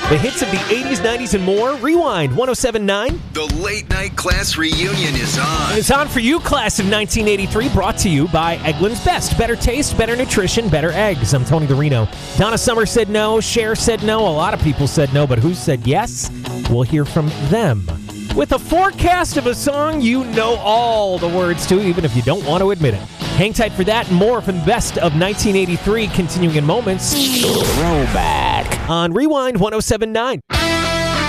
The hits of the 80s, 90s, and more. Rewind 107.9. The late night class reunion is on. And it's on for you, class of 1983, brought to you by Eggland's Best. Better taste, better nutrition, better eggs. I'm Tony DeRino. Donna Summer said no. Cher said no. A lot of people said no, but who said yes? We'll hear from them. With a forecast of a song you know all the words to, even if you don't want to admit it. Hang tight for that and more from the best of 1983, continuing in moments. Throwback on Rewind 107.9.